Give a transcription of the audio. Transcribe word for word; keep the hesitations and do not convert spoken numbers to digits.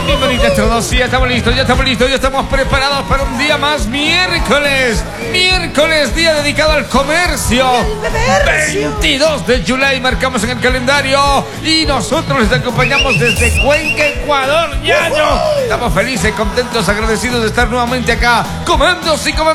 Bienvenidos todos, sí, ya estamos listos, ya estamos listos, ya estamos preparados para un día más, miércoles, miércoles, día dedicado al comercio. veintidós de julio marcamos en el calendario y nosotros les acompañamos desde Cuenca, Ecuador, ñaño. Estamos felices, contentos, agradecidos de estar nuevamente acá, comandos y comandos.